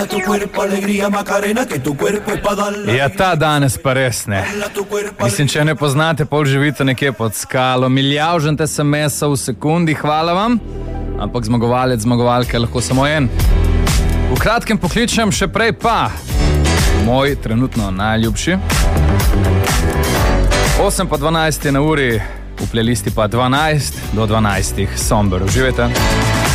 Ja, ta danes pa res ne. Mislim, če ne poznate, pol živite nekje pod skalo. Milijavžente SMS-a v sekundi, hvala vam. Ampak zmagovalke je lahko samo en. V kratkem pokličem, še prej pa moj trenutno najljubši. 8:12 je na uri, v playlisti pa 12 do 12. Somber. Uživajte.